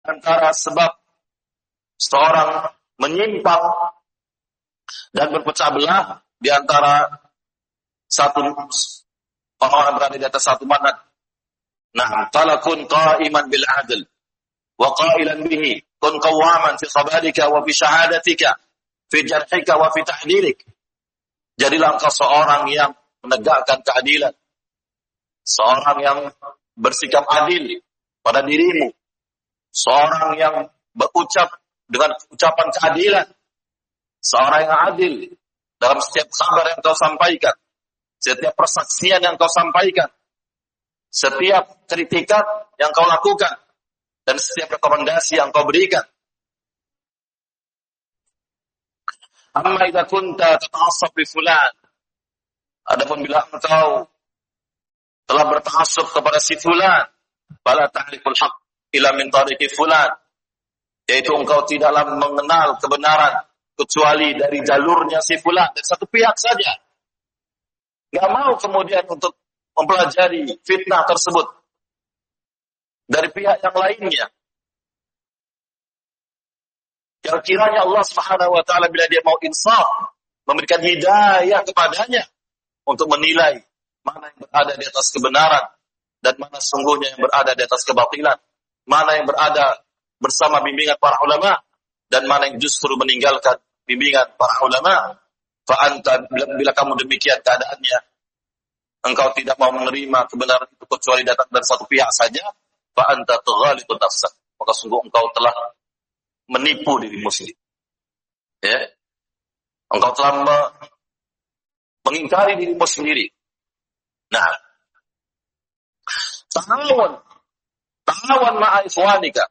antara sebab seorang menyimpang dan berpecah belah di antara satu orang berada di atas satu manhaj. Nah, qala kun qa'iman bil 'adl wa qailan bihi kun qawaman fi khabarika wa fi syahadatika fi jarhika wa fi tahdirik. Jadilah engkau seorang yang menegakkan keadilan, seorang yang bersikap adil pada dirimu, seorang yang berucap dengan ucapan keadilan, seorang yang adil dalam setiap kabar yang kau sampaikan, setiap persaksian yang kau sampaikan, setiap kritikan yang kau lakukan, dan setiap rekomendasi yang kau berikan. Amma idza kunta tata'assab bi fulan. Adapun bila engkau telah berta'assub kepada si fulan, fala ta'riful haqq illa min tariqi fulan. Yaitu engkau tidaklah mengenal kebenaran kecuali dari jalurnya si fulan, dari satu pihak saja. Enggak mau kemudian untuk mempelajari fitnah tersebut dari pihak yang lainnya. Yang kiranya Allah Subhanahu wa taala bila dia mau insaf, memberikan hidayah kepadanya untuk menilai mana yang berada di atas kebenaran dan mana sungguhnya yang berada di atas kebatilan, mana yang berada bersama bimbingan para ulama dan mana yang justru meninggalkan bimbingan para ulama. Fa anta, bila kamu demikian keadaannya, engkau tidak mau menerima kebenaran itu kecuali datang dari satu pihak saja, fa anta tughalitu nafsak, maka sungguh engkau telah menipu dirimu sendiri. Ya. Engkau telah mengingkari dirimu sendiri. Nah, ta'awan ma'a ikhwanika.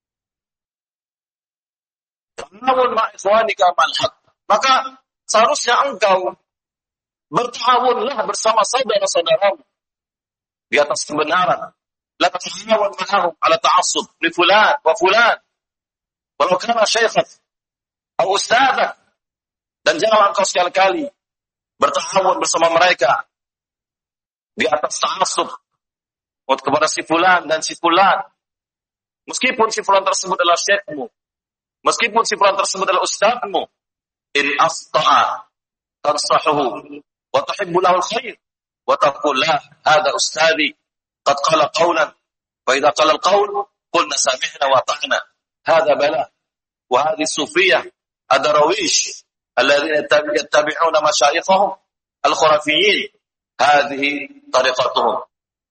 Ta'awan ma'a ikhwanika malhaq. Maka seharusnya engkau bertawunlah bersama saudara-saudaramu di atas kebenaran. La ta'awan ma'ahum ala ta'assub li fulan wa fulan. Walau kana syaikhan atau ustadzah. Dan janganlah engkau sekali-kali bertawun bersama mereka di atas ta'assub kepada si fulan dan si fulan. Meskipun si fulan tersebut adalah syekhmu, meskipun si fulan tersebut adalah ustadzmu, in asta'a tansahuhu wa tuhibbu lahu al-khair wa taqul la hadha ustadhi qad qala qawlan fa idza qala al-qawl qulna sami'na wa ata'na. Hadha bala wa hadhihi sufiyah ad-darawish alladhina yattabi'una masyayikhahum al-khurafiyyin. Hadhihi tariqatuhum.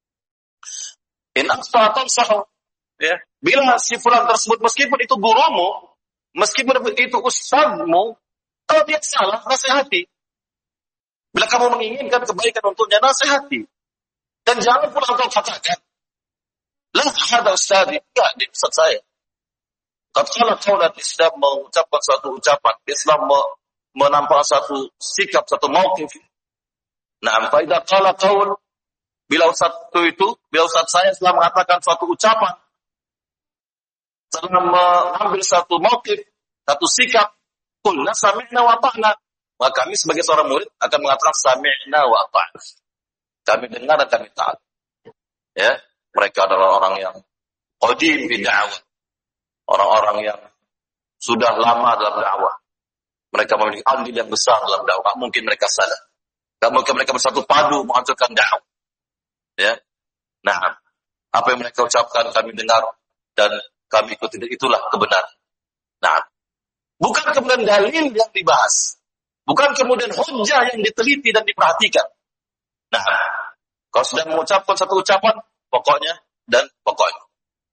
In akhta tansahu, ya. Bila si fulan tersebut meskipun itu gurumu, meskipun itu ustadzmu, kalau dia salah, nasihati. Bila kamu menginginkan kebaikan untuknya, nasihati. Dan jangan pula engkau katakan, la hada ustadzi, enggak, dia ustadz saya. Qala qaulan, Islam mengucapkan suatu ucapan, Islam menampakkan satu sikap, satu mauqif. Nah, fa idza qala qaul, bila ustaz saya setelah mengatakan suatu ucapan, setelah mengambil satu mauqif, satu sikap, qulna sami'na wa ata'na, maka kami sebagai seorang murid akan mengatakan sami'na wa ata'na. Kami dengar dan kami taat. Ya, mereka adalah orang yang qadim fi da'wah. Orang-orang yang sudah lama dalam dakwah. Mereka memiliki andil yang besar dalam dakwah. Mungkin mereka salah. Tak mungkin mereka bersatu padu menghancurkan dakwah. Ya. Nah, apa yang mereka ucapkan kami dengar dan kami ikuti, itulah kebenaran. Nah, bukan kemudian dalil yang dibahas, bukan kemudian hujjah yang diteliti dan diperhatikan. Nah, kalau sudah mengucapkan satu ucapan, pokoknya dan pokoknya.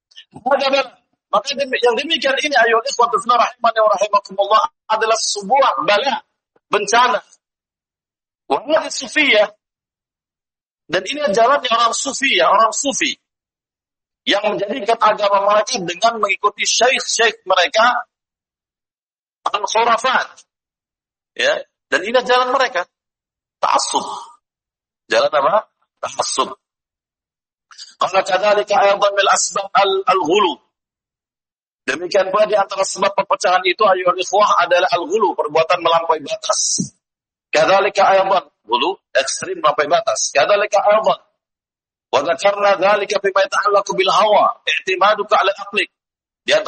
Maka yang demikian ini ayo ikhwatu fillah rahimani wa rahimakumullah adalah sebuah bala, bencana. Wahai sufiyah, dan ini jalannya orang sufiyah, orang sufi yang menjadikan agama mereka dengan mengikuti syekh-syekh mereka al-khurafat. Ya, dan ini jalan mereka. Ta'assub. Jalan apa? Ta'assub. Qala kadzalika aydan min asbab al-ghulu. Demikian pula di antara sebab perpecahan itu ayyuhal ikhwah adalah al-ghulu, perbuatan melampaui batas. Kadzalika aydan, ghulu ekstrim melampaui batas. Kadzalika aydan wa dzakarna dzalika bima yata'allaqu bil hawa, i'timaduka 'ala aqlik.